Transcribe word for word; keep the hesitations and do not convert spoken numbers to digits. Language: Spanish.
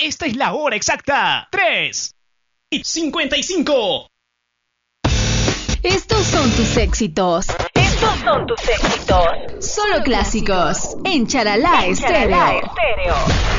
Esta es la hora exacta. tres y cincuenta y cinco. Estos son tus éxitos. Estos son tus éxitos. Solo clásicos en Charalá Estéreo. Estéreo.